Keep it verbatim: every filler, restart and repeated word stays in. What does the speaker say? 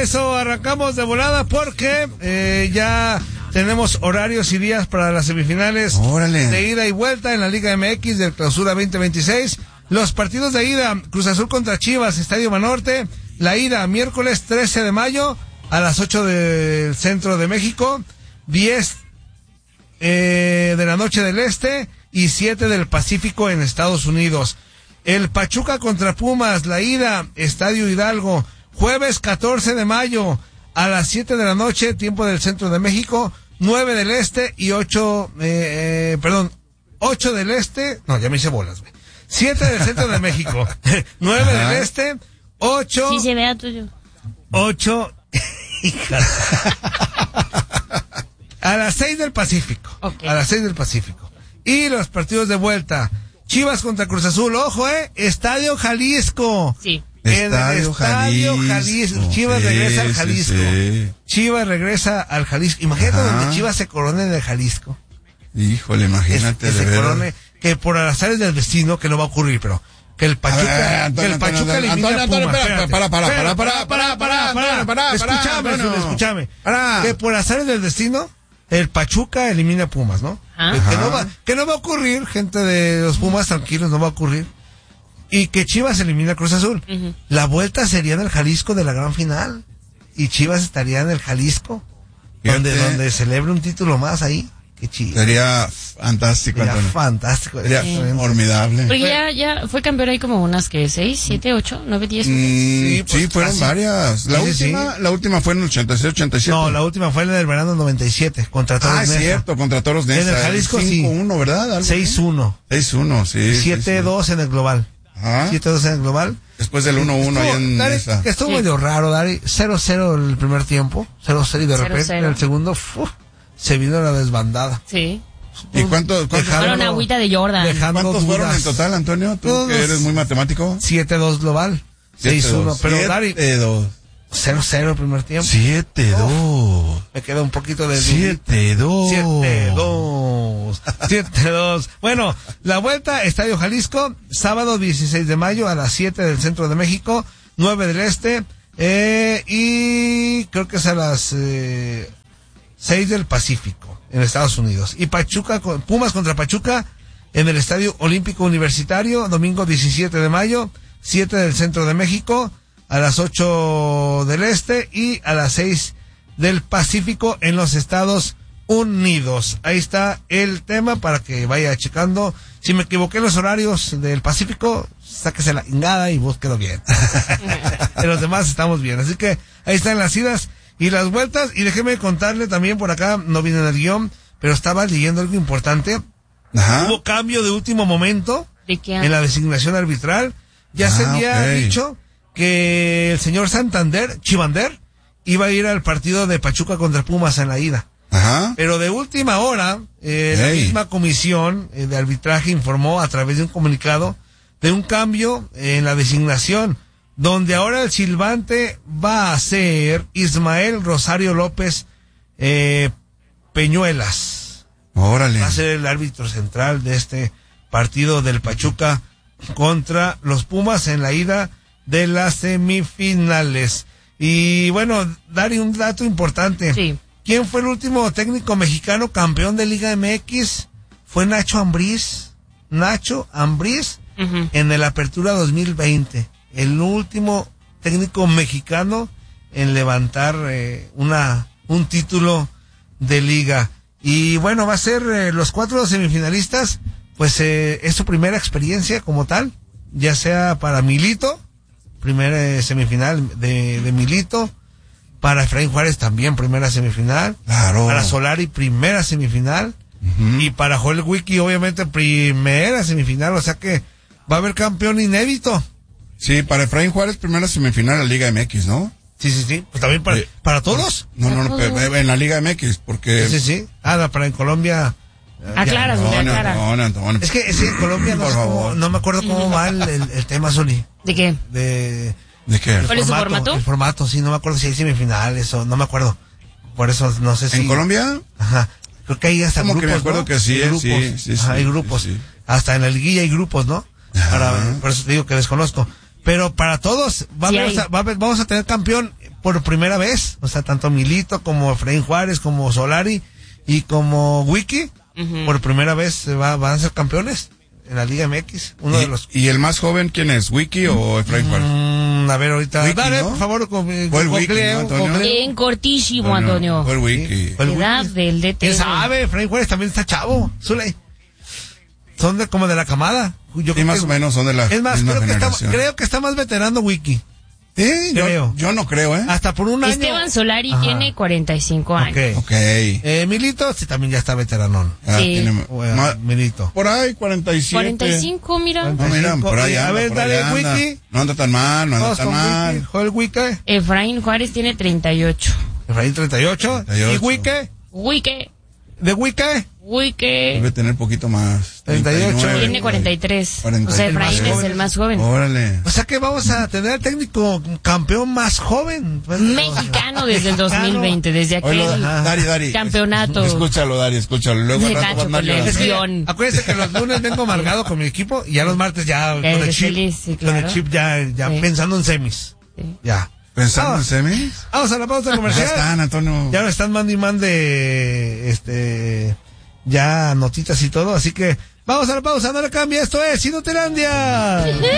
eso arrancamos de volada porque eh, ya tenemos horarios y días para las semifinales. Órale. De ida y vuelta en la Liga M X del Clausura veinte veintiséis. Los partidos de ida, Cruz Azul contra Chivas, Estadio Banorte. La ida, miércoles trece de mayo a las ocho del Centro de México, diez eh, de la noche del Este y siete del Pacífico en Estados Unidos. El Pachuca contra Pumas, la ida, Estadio Hidalgo, jueves catorce de mayo a las siete de la noche, tiempo del Centro de México, nueve del Este y ocho, eh, eh, perdón, ocho del Este, no, ya me hice bolas, güey. siete del Centro de México, nueve Ajá. del Este, ocho. Sí se vea tuyo. ocho, a las seis del Pacífico, okay. A las seis del Pacífico. Y los partidos de vuelta, Chivas contra Cruz Azul, ojo, eh, Estadio Jalisco. Sí. En el Estadio Jalisco. Jalisco. Chivas sí, regresa al Jalisco. Sí, sí. Chivas regresa al Jalisco. Imagínate Ajá. donde Chivas se corone en el Jalisco. Híjole, imagínate. Es, que de se corone, que por azares del destino, que no va a ocurrir, pero que el Pachuca, ver, Antonio, que el Pachuca Antonio, elimine Antonio, a Pumas. Antonio, para, para, para, para, para, para, para, para, para, escúchame, escúchame. Que por azares del destino, el Pachuca elimina a Pumas, ¿no? Ajá. Que no va, que no va a ocurrir, gente de los Pumas, tranquilos, no va a ocurrir. Y que Chivas elimina a Cruz Azul. Uh-huh. La vuelta sería en el Jalisco de la gran final. Y Chivas estaría en el Jalisco, donde, donde celebre un título más ahí. Qué chido. Sería fantástico, Sería Antonio. fantástico. Sería sí. formidable. Porque ya, ya fue campeón ahí como unas que seis, siete, ocho, nueve, diez. Mm, sí, pues, sí, fueron casi varias. La sí, última, sí. la última fue en el ochenta y seis, ochenta y siete. No, la última fue en el verano noventa y siete, contra Toros Neza. Ah, es cierto, contra Toros Neza. En el Jalisco sí. cinco uno, ¿verdad? seis uno. seis uno, sí. siete dos en el global. Ajá. siete dos en el global. Después del uno uno ahí en Dari, Neza. Que estuvo sí. medio raro, Dari. cero cero el primer tiempo. cero cero y de cero, repente cero. En el segundo, uf, se vino la desbandada. Sí. ¿Y cuántos? ¿Cuántos fueron agüita de Jordan? ¿Cuántos fueron en total, Antonio? ¿Tú Todos que eres muy matemático? siete dos global. seis uno. Pero Dari. siete dos. cero cero el primer tiempo. siete dos. Oh, me queda un poquito de... siete dos. siete dos. siete dos. Bueno, la vuelta, Estadio Jalisco, sábado dieciséis de mayo a las siete del Centro de México, nueve del Este, eh, y creo que es a las eh, seis del Pacífico, en Estados Unidos. Y Pachuca, Pumas contra Pachuca, en el Estadio Olímpico Universitario, domingo diecisiete de mayo, siete del Centro de México, a las ocho del Este y a las seis del Pacífico en los Estados Unidos. Ahí está el tema para que vaya checando. Si me equivoqué en los horarios del Pacífico, sáquese la ingada y vos quedó bien. En los demás estamos bien. Así que ahí están las idas y las vueltas. Y déjeme contarle también por acá, no viene en el guión, pero estaba leyendo algo importante. Ajá. Hubo cambio de último momento ¿De qué? En la designación arbitral. Ya ah, se había okay. dicho que el señor Santander, Chivander, iba a ir al partido de Pachuca contra Pumas en la ida. Ajá. Pero de última hora, eh, la misma comisión eh, de arbitraje informó a través de un comunicado de un cambio en la designación, donde ahora el silbante va a ser Ismael Rosario López eh, Peñuelas. Órale. Va a ser el árbitro central de este partido del Pachuca contra los Pumas en la ida de las semifinales. Y bueno, Dari, un dato importante. Sí. ¿Quién fue el último técnico mexicano campeón de Liga M X? Fue Nacho Ambriz. Nacho Ambriz uh-huh. en el Apertura dos mil veinte. El último técnico mexicano en levantar eh, una un título de liga. Y bueno, va a ser eh, los cuatro semifinalistas, pues eh, es su primera experiencia como tal, ya sea para Milito, primera eh, semifinal de, de Milito, para Efraín Juárez también primera semifinal, claro. Para Solari primera semifinal, uh-huh. y para Joel Wiki obviamente primera semifinal, o sea que va a haber campeón inédito. Sí, para Efraín Juárez primera semifinal de la Liga M X, ¿no? Sí, sí, sí, pues también para, eh, ¿para todos? No, no, no, pero en la Liga M X, porque... Sí, sí, sí, ah, no, para en Colombia... Aclara, no, no, no, aclara. No, no, no, no. Es que, es que en Colombia no, cómo, no me acuerdo cómo va el, el, el tema, Soli. ¿De qué? De... ¿De qué? ¿Cuál es su formato? El formato, sí, no me acuerdo si hay semifinales o no me acuerdo. Por eso no sé si... ¿En Colombia? Ajá. Creo que hay hasta como grupos, que me acuerdo, ¿no? Que sí, hay grupos. sí, sí, Ajá, sí, hay grupos. Sí, sí. Hasta en la liguilla hay grupos, ¿no? Para, por eso te digo que desconozco. Pero para todos va a sí haber, va a haber, vamos a tener campeón por primera vez. O sea, tanto Milito como Efraín Juárez, como Solari y como Wiki, uh-huh. por primera vez se va, van a ser campeones en la Liga M X. Uno ¿Y, de los... ¿Y el más joven quién es? ¿Wiki o Efraín Juárez? Mm, a ver, ahorita. Wiki, Dale, ¿no? por favor, con, Fue el Wiki, googleo, ¿no, Antonio? googleo. En cortísimo, Antonio. Fue el Wiki. Fue el Edad Wiki. del D T. ¿Quién sabe? Efraín Juárez también está chavo. Zuley. Son de, como de la camada. Yo Y más o menos son de la Es más, misma creo que, está, generación. creo que está más veterano Wiki. Sí, creo. Yo, yo no creo, ¿eh? Hasta por un año. Esteban Solari Ajá. tiene cuarenta y cinco años. Ok. Ok. Eh, Milito, sí, también ya está veteranón. Ah, Sí. tiene- Bueno, ma- Milito. por ahí, cuarenta y siete. cuarenta y cinco, mira. No, mira, por ahí Oye, a anda, ver, por ahí dale, anda. Wiki. No anda tan mal, no anda Vamos tan con mal. Wiki. Joel Wiki. Efraín Juárez tiene treinta y ocho. Efraín treinta y ocho. treinta y ocho. ¿Y Wiki? Wike, ¿De Wiki? Wike. Debe tener poquito más. treinta y ocho. treinta y nueve. Tiene cuarenta y tres. cuarenta. O sea, El más Efraín es joven. el más joven. Órale. O sea que vamos a tener al técnico campeón más joven. Mexicano desde el dos mil veinte, desde Oye, aquel Ajá. Dari, Dari. campeonato. Escúchalo, Dari, escúchalo. Luego De al rato cacho va a andar con el- llorando. Es que ya- Guión. acuérdense que los lunes vengo amargado con mi equipo y ya los martes ya con Eres el chip, feliz, sí, con el claro. chip ya, ya Sí. pensando en semis. Sí. Ya. ¿Pensando Vamos. en semis? Vamos a la pausa Ya comercial. están, Antonio. Ya nos están mandando y mande este ya notitas y todo, así que vamos a la pausa, no le cambie, esto es Inutilandia.